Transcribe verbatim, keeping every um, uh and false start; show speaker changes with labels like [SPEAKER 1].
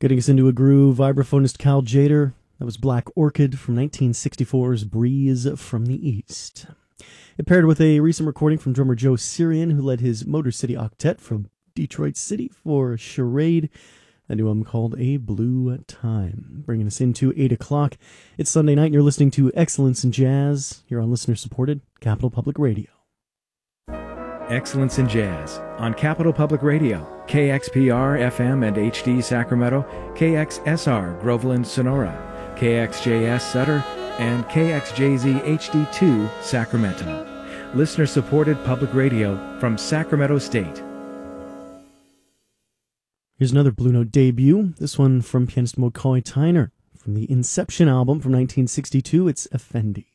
[SPEAKER 1] Getting us into a groove, vibraphonist Cal Jader. That was Black Orchid from nineteen sixty-four's Breeze from the East. It paired with a recent recording from drummer Joe Syrian, who led his Motor City Octet from Detroit City for Charade, a new album called A Blue Time. Bringing us into eight o'clock. It's Sunday night and you're listening to Excellence in Jazz here on listener-supported Capital Public Radio.
[SPEAKER 2] Excellence in Jazz on Capital Public Radio, K X P R F M and H D Sacramento, K X S R Groveland Sonora, K X J S Sutter, and K X J Z H D two Sacramento. Listener-supported public radio from Sacramento State.
[SPEAKER 1] Here's another Blue Note debut, this one from pianist McCoy Tyner. From the Inception album from nineteen sixty-two, it's Effendi.